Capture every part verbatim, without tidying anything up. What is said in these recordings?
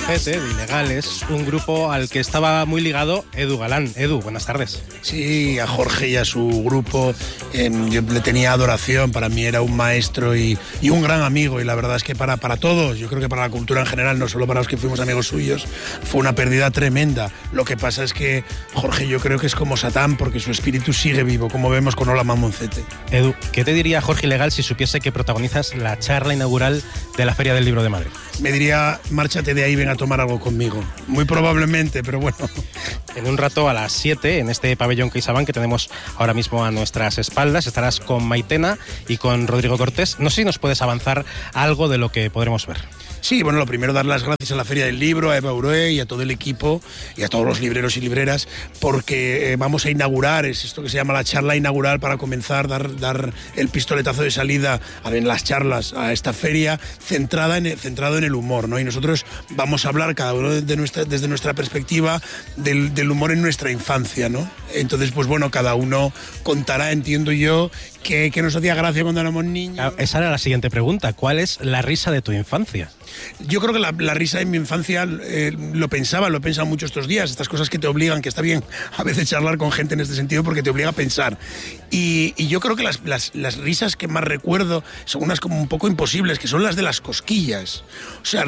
Mamoncete, de Ilegales, un grupo al que estaba muy ligado Edu Galán. Edu, buenas tardes. Sí, a Jorge y a su grupo eh, yo le tenía adoración, para mí era un maestro y, y un gran amigo, y la verdad es que para, para todos, yo creo que para la cultura en general, no solo para los que fuimos amigos suyos, fue una pérdida tremenda. Lo que pasa es que Jorge yo creo que es como Satán, porque su espíritu sigue vivo, como vemos con Hola Mamoncete. Edu, ¿qué te diría Jorge Ilegal si supiese que protagonizas la charla inaugural de la Feria del Libro de Madrid? Me diría, márchate de ahí, ven a tomar algo conmigo. Muy probablemente, pero bueno. En un rato a las siete, en este pabellón CaixaBank que tenemos ahora mismo a nuestras espaldas, estarás con Maitena y con Rodrigo Cortés. No sé si nos puedes avanzar algo de lo que podremos ver. Sí, bueno, lo primero, dar las gracias a la Feria del Libro, a Eva Urué y a todo el equipo y a todos los libreros y libreras, porque eh, vamos a inaugurar, es esto que se llama la charla inaugural, para comenzar, dar, dar el pistoletazo de salida a en las charlas a esta feria centrada en, centrado en el humor, ¿no? Y nosotros vamos a hablar cada uno de nuestra, desde nuestra perspectiva del, del humor en nuestra infancia, ¿no? Entonces, pues bueno, cada uno contará, entiendo yo, que, que nos hacía gracia cuando éramos niños. Esa era la siguiente pregunta. ¿Cuál es la risa de tu infancia? Yo creo que la, la risa en mi infancia, eh, lo pensaba, lo he pensado mucho estos días, estas cosas que te obligan, que está bien a veces charlar con gente en este sentido porque te obliga a pensar. Y, y yo creo que las, las, las risas que más recuerdo son unas como un poco imposibles, que son las de las cosquillas. O sea,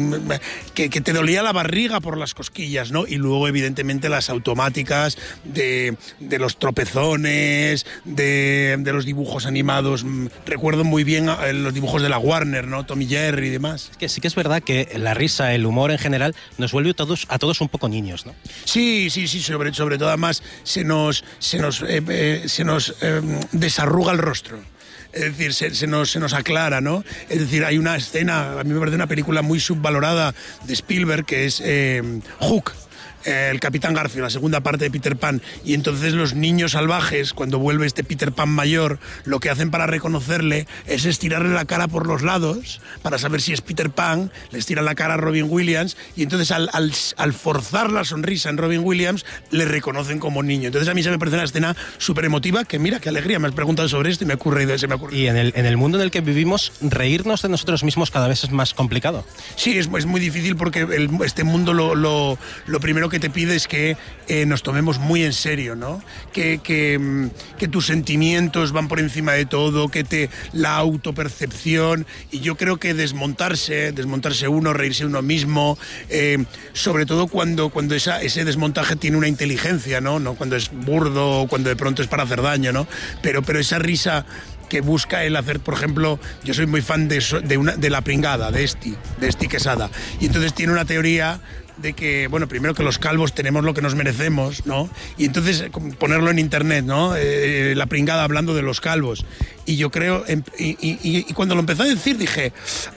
que, que te dolía la barriga por las cosquillas, ¿no? Y luego, evidentemente, las automáticas de, de los tropezones, de, de los dibujos animados. Recuerdo muy bien los dibujos de la Warner, ¿no? Tom y Jerry y demás. Es que sí que es verdad que la risa, el humor en general, nos vuelve a todos, a todos un poco niños, ¿no? Sí, sí, sí, sobre, sobre todo además se nos, se nos, eh, eh, se nos eh, desarruga el rostro. Es decir, se, se, nos, se nos aclara, ¿no? Es decir, hay una escena, a mí me parece una película muy subvalorada de Spielberg, que es eh, Hook. El Capitán Garfio, la segunda parte de Peter Pan, y entonces los niños salvajes, cuando vuelve este Peter Pan mayor, lo que hacen para reconocerle es estirarle la cara por los lados para saber si es Peter Pan, le estiran la cara a Robin Williams, y entonces al, al, al forzar la sonrisa en Robin Williams le reconocen como niño. Entonces a mí se me parece una escena súper emotiva, que mira, qué alegría, me has preguntado sobre esto y me ocurre, se me ocurre. Y en el, en el mundo en el que vivimos, reírnos de nosotros mismos cada vez es más complicado. Sí, es, es muy difícil porque el, este mundo lo, lo, lo primero que te pide es que eh, nos tomemos muy en serio, ¿no? Que, que, que tus sentimientos van por encima de todo, que te la autopercepción, y yo creo que desmontarse, desmontarse uno, reírse uno mismo, eh, sobre todo cuando, cuando esa, ese desmontaje tiene una inteligencia, ¿no? No cuando es burdo o cuando de pronto es para hacer daño, ¿no? Pero, pero esa risa que busca el hacer, por ejemplo, yo soy muy fan de, de, una, de La Pringada, de Esti, de Esti Quesada, y entonces tiene una teoría de que, bueno, primero que los calvos tenemos lo que nos merecemos, ¿no? Y entonces ponerlo en internet, ¿no? Eh, La Pringada hablando de los calvos. Y yo creo, y, y, y cuando lo empezó a decir dije,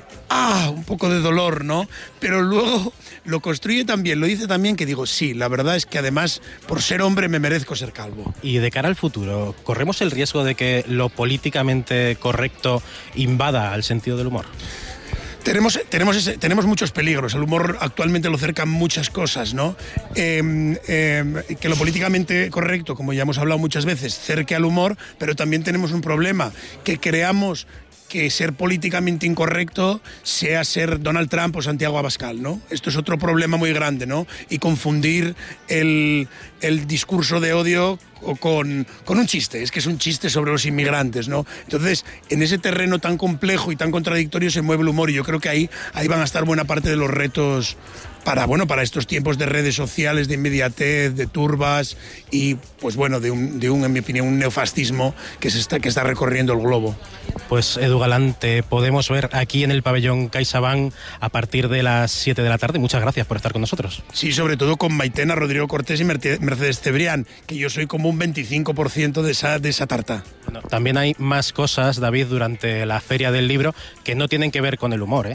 ah, un poco de dolor, ¿no? Pero luego lo construye también, lo dice también, que digo, sí, la verdad es que además, por ser hombre, me merezco ser calvo. Y de cara al futuro, ¿corremos el riesgo de que lo políticamente correcto invada al sentido del humor? Tenemos, tenemos, ese, tenemos muchos peligros. El humor actualmente lo cercan muchas cosas, ¿no? Eh, eh, que lo políticamente correcto, como ya hemos hablado muchas veces, cerque al humor, pero también tenemos un problema, que creamos que ser políticamente incorrecto sea ser Donald Trump o Santiago Abascal, ¿no? Esto es otro problema muy grande, ¿no? Y confundir el, el discurso de odio con, con un chiste, es que es un chiste sobre los inmigrantes, ¿no? Entonces, en ese terreno tan complejo y tan contradictorio se mueve el humor, y yo creo que ahí, ahí van a estar buena parte de los retos para, bueno, para estos tiempos de redes sociales, de inmediatez, de turbas y, pues bueno, de un, de un en mi opinión, un neofascismo que, se está, que está recorriendo el globo. Pues Edu Galán, te podemos ver aquí en el pabellón CaixaBank a partir de las siete de la tarde. Muchas gracias por estar con nosotros. Sí, sobre todo con Maitena, Rodrigo Cortés y Mercedes Cebrián, que yo soy como un veinticinco por ciento de esa, de esa tarta. Bueno, también hay más cosas, David, durante la Feria del Libro que no tienen que ver con el humor, ¿eh?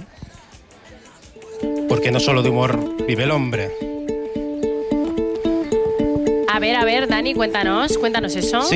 Porque no solo de humor vive el hombre. A ver, a ver, Dani, cuéntanos, cuéntanos eso. Sí,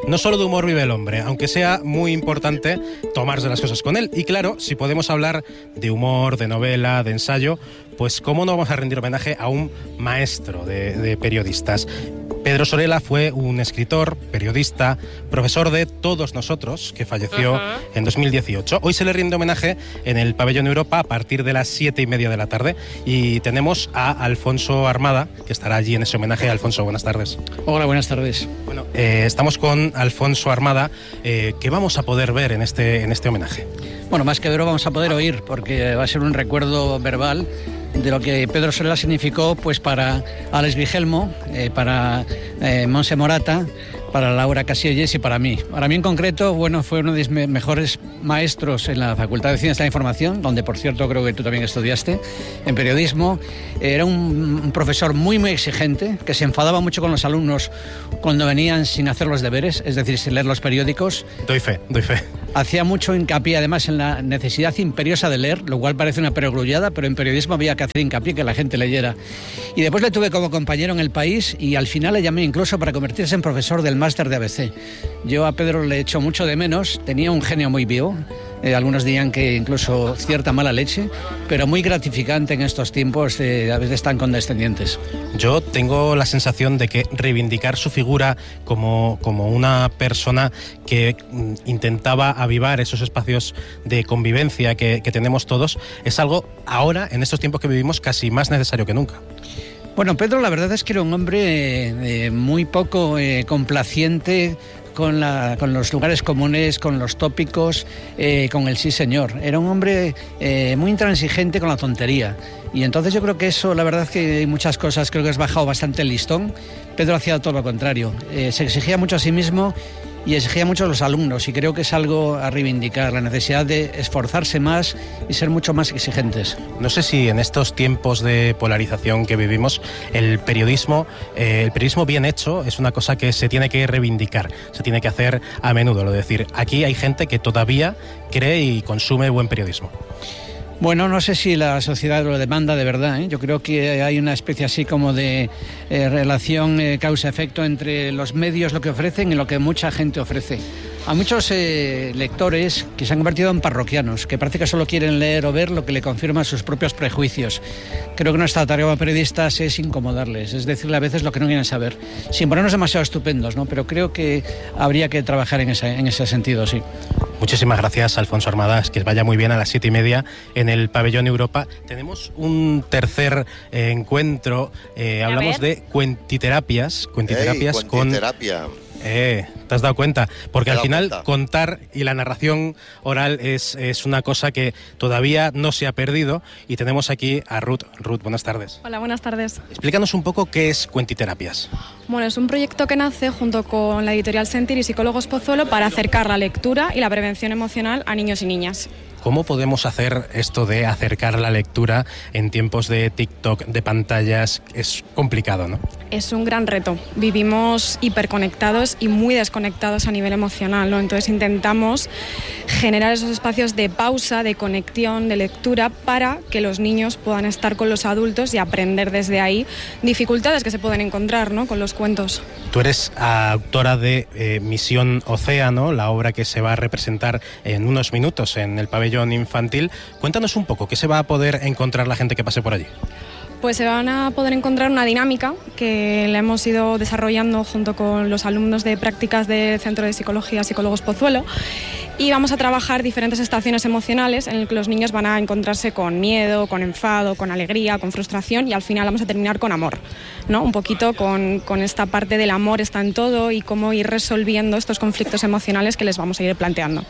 No solo de humor vive el hombre, aunque sea muy importante tomarse las cosas con él. Y claro, si podemos hablar de humor, de novela, de ensayo, pues cómo no vamos a rendir homenaje a un maestro de, de periodistas. Pedro Sorela fue un escritor, periodista, profesor de todos nosotros, que falleció uh-huh. en dos mil dieciocho. Hoy se le rinde homenaje en el Pabellón Europa a partir de las siete y media de la tarde. Y tenemos a Alfonso Armada, que estará allí en ese homenaje. Alfonso, buenas tardes. Hola, buenas tardes. Bueno, eh, estamos con Alfonso Armada. Eh, ¿Qué vamos a poder ver en este, en este homenaje? Bueno, más que verlo vamos a poder oír, porque va a ser un recuerdo verbal de lo que Pedro Sorela significó pues para Alex Vigelmo, eh, para eh, Monse Morata, para Laura Casillas y para mí. Para mí en concreto, bueno, fue uno de mis me mejores maestros en la Facultad de Ciencias de la Información, donde por cierto creo que tú también estudiaste, en periodismo. Era un, un profesor muy muy exigente, que se enfadaba mucho con los alumnos cuando venían sin hacer los deberes, es decir, sin leer los periódicos. Doy fe, doy fe. Hacía mucho hincapié además en la necesidad imperiosa de leer, lo cual parece una perogrullada, pero en periodismo había que hacer hincapié que la gente leyera. Y después le tuve como compañero en El País y al final le llamé incluso para convertirse en profesor del máster de A B C. Yo a Pedro le echo mucho de menos, tenía un genio muy vivo, eh, algunos dirían que incluso cierta mala leche, pero muy gratificante en estos tiempos eh, a veces tan condescendientes. Yo tengo la sensación de que reivindicar su figura como, como una persona que mm, intentaba avivar esos espacios de convivencia que, que tenemos todos es algo ahora, en estos tiempos que vivimos, casi más necesario que nunca. Bueno, Pedro la verdad es que era un hombre eh, muy poco eh, complaciente con, la, con los lugares comunes, con los tópicos, eh, con el sí señor. Era un hombre eh, muy intransigente con la tontería. Y entonces yo creo que eso, la verdad es que hay muchas cosas, creo que has bajado bastante el listón. Pedro hacía todo lo contrario. Eh, se exigía mucho a sí mismo y exigía mucho a los alumnos, y creo que es algo a reivindicar, la necesidad de esforzarse más y ser mucho más exigentes. No sé si en estos tiempos de polarización que vivimos, el periodismo, eh, el periodismo bien hecho es una cosa que se tiene que reivindicar, se tiene que hacer a menudo. Lo de decir, aquí hay gente que todavía cree y consume buen periodismo. Bueno, no sé si la sociedad lo demanda de verdad, ¿eh? Yo creo que hay una especie así como de eh, relación eh, causa-efecto entre los medios, lo que ofrecen, y lo que mucha gente ofrece. A muchos eh, lectores que se han convertido en parroquianos, que parece que solo quieren leer o ver lo que le confirman sus propios prejuicios. Creo que nuestra tarea como periodistas es incomodarles, es decirle a veces lo que no quieren saber, sin ponernos demasiado estupendos, ¿no? Pero creo que habría que trabajar en ese, en ese sentido, sí. Muchísimas gracias, Alfonso Armadas, que vaya muy bien a las siete y media en el Pabellón Europa. Tenemos un tercer eh, encuentro, eh, hablamos de cuentiterapias, cuentiterapias Ey, con... cuentiterapia. Eh, ¿te has dado cuenta? Porque al final cuenta. Contar y la narración oral es, es una cosa que todavía no se ha perdido, y tenemos aquí a Ruth. Ruth, buenas tardes. Hola, buenas tardes. Explícanos un poco qué es Cuentiterapias. Bueno, es un proyecto que nace junto con la editorial Sentir y Psicólogos Pozuelo para acercar la lectura y la prevención emocional a niños y niñas. ¿Cómo podemos hacer esto de acercar la lectura en tiempos de TikTok, de pantallas? Es complicado, ¿no? Es un gran reto. Vivimos hiperconectados y muy desconectados a nivel emocional, ¿no? Entonces intentamos generar esos espacios de pausa, de conexión, de lectura, para que los niños puedan estar con los adultos y aprender desde ahí dificultades que se pueden encontrar, ¿no?, con los cuentos. Tú eres autora de eh, Misión Océano, la obra que se va a representar en unos minutos en el pabellón infantil. Cuéntanos un poco, ¿qué se va a poder encontrar la gente que pase por allí? Pues se van a poder encontrar una dinámica que la hemos ido desarrollando junto con los alumnos de prácticas del Centro de Psicología Psicólogos Pozuelo, y vamos a trabajar diferentes estaciones emocionales en las que los niños van a encontrarse con miedo, con enfado, con alegría, con frustración, y al final vamos a terminar con amor, ¿no? Un poquito con, con esta parte del amor está en todo y cómo ir resolviendo estos conflictos emocionales que les vamos a ir planteando.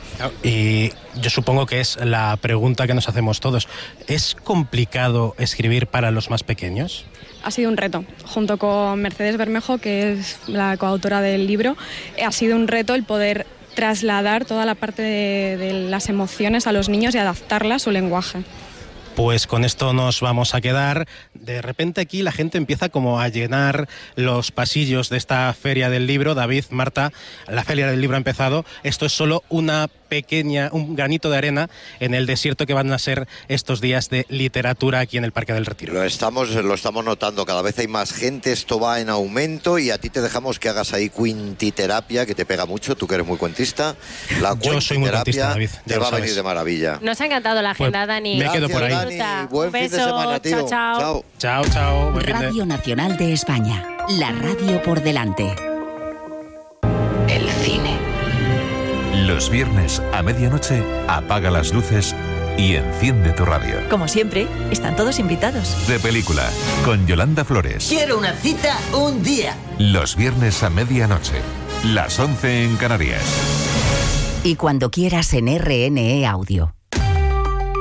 Y yo supongo que es la pregunta que nos hacemos todos. ¿Es complicado escribir para los más pequeños? Ha sido un reto, junto con Mercedes Bermejo, que es la coautora del libro. Ha sido un reto el poder trasladar toda la parte de, de las emociones a los niños y adaptarla a su lenguaje. Pues con esto nos vamos a quedar. de repente aquí la gente empieza como a llenar los pasillos de esta Feria del Libro. David, Marta, la Feria del Libro ha empezado. Esto es solo una pequeña, un granito de arena en el desierto que van a ser estos días de literatura aquí en el Parque del Retiro. Lo estamos, lo estamos notando, cada vez hay más gente, esto va en aumento y a ti te dejamos que hagas ahí cuentiterapia, que te pega mucho, tú que eres muy cuentista. La Yo soy muy cuentista, David, te va a venir de maravilla. Nos ha encantado la agenda, Pues, Dani. me quedo por ahí. Dani, buen Un fin beso, de semana, tío. chao, chao. Chao. Chao, chao. Buen fin de- Radio Nacional de España, la radio por delante. El cine. Los viernes a medianoche apaga las luces y enciende tu radio. Como siempre, están todos invitados. De película, con Yolanda Flores. Quiero una cita un día. Los viernes a medianoche, las once en Canarias. Y cuando quieras en R N E Audio.